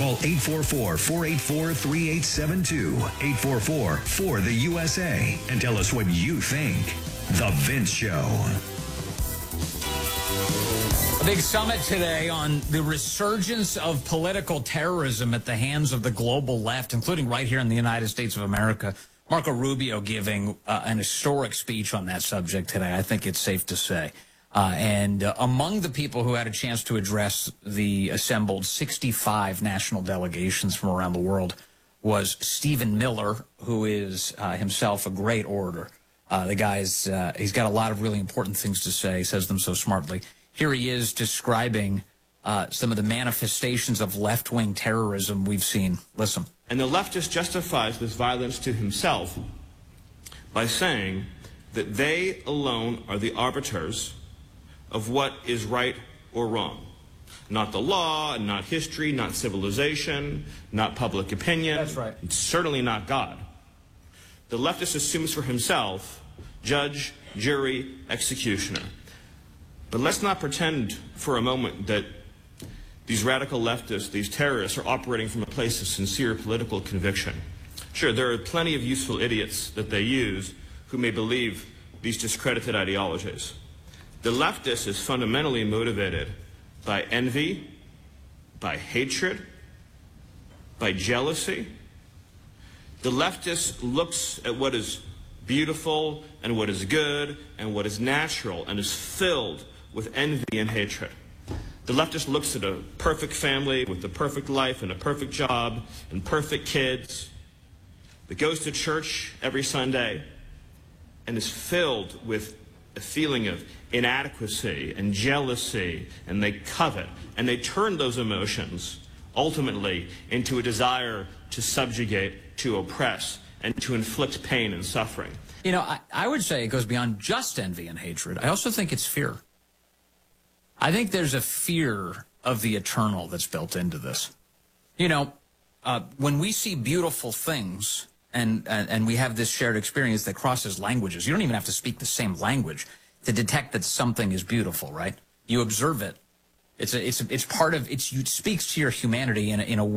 Call 844-484-3872, 844-4-the-USA, and tell us what you think. The Vince Show. A big summit today on the resurgence of political terrorism at the hands of the global left, including right here in the United States of America. Marco Rubio giving an historic speech on that subject today, I think it's safe to say. And among the people who had a chance to address the assembled 65 national delegations from around the world was Stephen Miller, who is himself a great orator. The guy's he's got a lot of really important things to say, says them so smartly. Here he is describing some of the manifestations of left-wing terrorism we've seen. Listen. And the leftist justifies this violence to himself by saying that they alone are the arbiters of what is right or wrong. Not the law, not history, not civilization, not public opinion. That's right. It's certainly not God. The leftist assumes for himself judge, jury, executioner. But let's not pretend for a moment that these radical leftists, these terrorists, are operating from a place of sincere political conviction. Sure, there are plenty of useful idiots that they use who may believe these discredited ideologies. The leftist is fundamentally motivated by envy, by hatred, by jealousy. The leftist looks at what is beautiful and what is good and what is natural and is filled with envy and hatred. The leftist looks at a perfect family with a perfect life and a perfect job and perfect kids that goes to church every Sunday and is filled with a feeling of inadequacy and jealousy, and they covet, and they turn those emotions ultimately into a desire to subjugate, to oppress, and to inflict pain and suffering. You know, I would say it goes beyond just envy and hatred. I also think it's fear. I think there's a fear of the eternal that's built into this. You know, when we see beautiful things and we have this shared experience that crosses languages, you don't even have to speak the same language to detect that something is beautiful, right? You observe it. It's part of it speaks to your humanity in a way